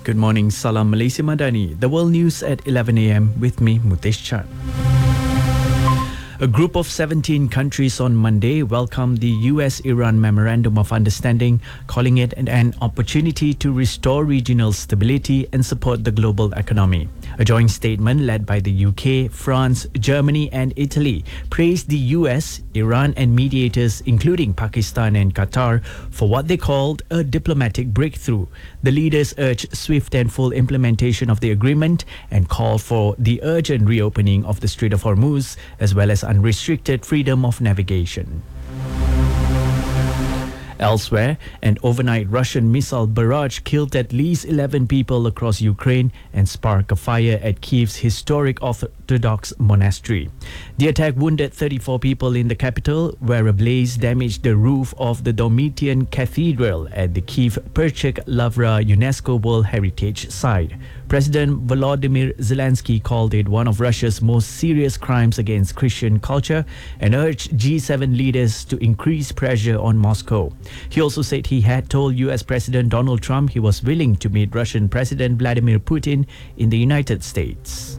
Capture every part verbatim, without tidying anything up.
Good morning, Salam Malaysia Madani. The world news at eleven a m with me, Mutesh Chan. A group of seventeen countries on Monday welcomed the U S Iran Memorandum of Understanding, calling it an opportunity to restore regional stability and support the global economy. A joint statement led by the U K, France, Germany and Italy praised the U S, Iran and mediators including Pakistan and Qatar for what they called a diplomatic breakthrough. The leaders urged swift and full implementation of the agreement and called for the urgent reopening of the Strait of Hormuz as well as unrestricted freedom of navigation. Elsewhere, an overnight Russian missile barrage killed at least eleven people across Ukraine and sparked a fire at Kyiv's historic Orthodox monastery. The attack wounded thirty-four people in the capital, where a blaze damaged the roof of the Domitian Cathedral at the Kyiv Perchik Lavra UNESCO World Heritage Site. President Volodymyr Zelensky called it one of Russia's most serious crimes against Christian culture and urged G seven leaders to increase pressure on Moscow. He also said he had told U S President Donald Trump he was willing to meet Russian President Vladimir Putin in the United States.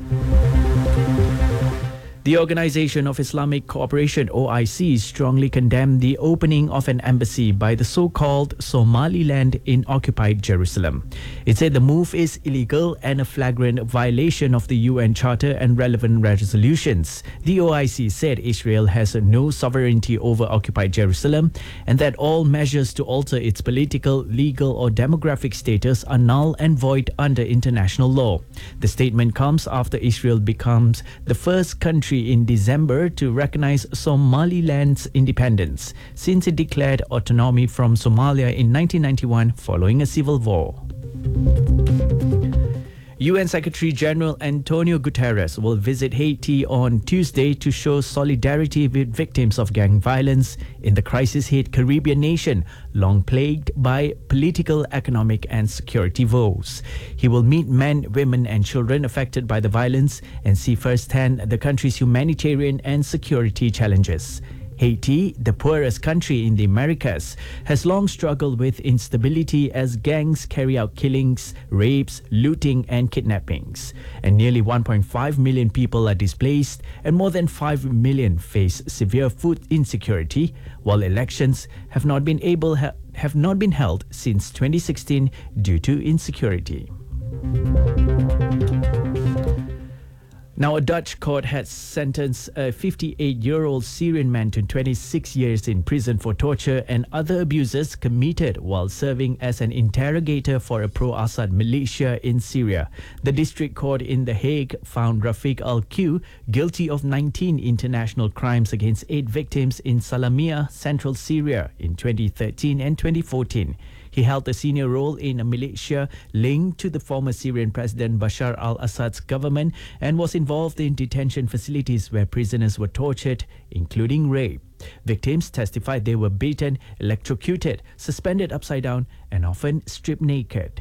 The Organization of Islamic Cooperation O I C strongly condemned the opening of an embassy by the so-called Somaliland in occupied Jerusalem. It said the move is illegal and a flagrant violation of the U N Charter and relevant resolutions. The O I C said Israel has no sovereignty over occupied Jerusalem and that all measures to alter its political, legal or demographic status are null and void under international law. The statement comes after Israel becomes the first country in December to recognize Somaliland's independence since it declared autonomy from Somalia in nineteen ninety-one following a civil war. U N Secretary-General Antonio Guterres will visit Haiti on Tuesday to show solidarity with victims of gang violence in the crisis-hit Caribbean nation, long plagued by political, economic and security woes. He will meet men, women and children affected by the violence and see firsthand the country's humanitarian and security challenges. Haiti, the poorest country in the Americas, has long struggled with instability as gangs carry out killings, rapes, looting and kidnappings. And nearly one point five million people are displaced and more than five million face severe food insecurity, while elections have not been able ha- have not been held since twenty sixteen due to insecurity. Now, a Dutch court has sentenced a fifty-eight-year-old Syrian man to twenty-six years in prison for torture and other abuses committed while serving as an interrogator for a pro-Assad militia in Syria. The district court in The Hague found Rafik Al-Q guilty of nineteen international crimes against eight victims in Salamiyah, central Syria in twenty thirteen and twenty fourteen. He held a senior role in a militia linked to the former Syrian President Bashar al-Assad's government and was involved in detention facilities where prisoners were tortured, including rape. Victims testified they were beaten, electrocuted, suspended upside down, and often stripped naked.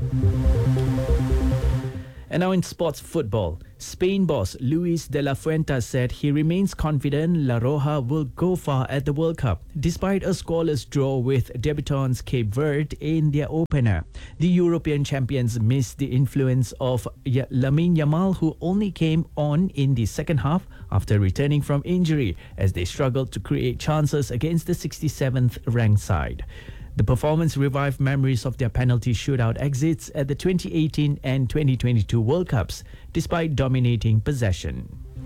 And now in sports football, Spain boss Luis de la Fuente said he remains confident La Roja will go far at the World Cup, despite a scoreless draw with debutants Cape Verde in their opener. The European champions missed the influence of Lamine Yamal, who only came on in the second half after returning from injury, as they struggled to create chances against the sixty-seventh ranked side. The performance revived memories of their penalty shootout exits at the twenty eighteen and twenty twenty-two World Cups, despite dominating possession.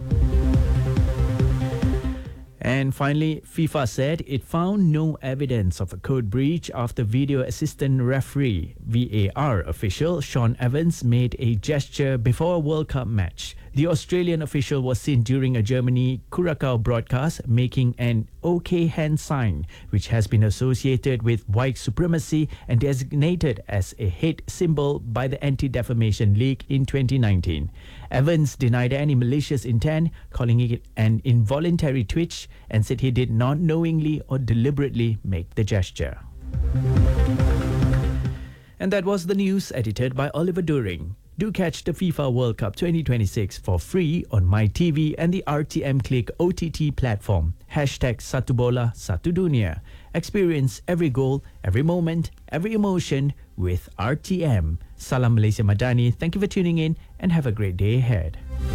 And finally, FIFA said it found no evidence of a code breach after video assistant referee V A R official Sean Evans made a gesture before a World Cup match. The Australian official was seen during a Germany-Curacao broadcast making an OK hand sign, which has been associated with white supremacy and designated as a hate symbol by the Anti-Defamation League in twenty nineteen. Evans denied any malicious intent, calling it an involuntary twitch, and said he did not knowingly or deliberately make the gesture. And that was the news edited by Oliver During. Do catch the FIFA World Cup twenty twenty-six for free on MyTV and the R T M Click O T T platform. Hashtag Satu Bola Satu Dunia. Experience every goal, every moment, every emotion with R T M. Salam Malaysia Madani. Thank you for tuning in and have a great day ahead.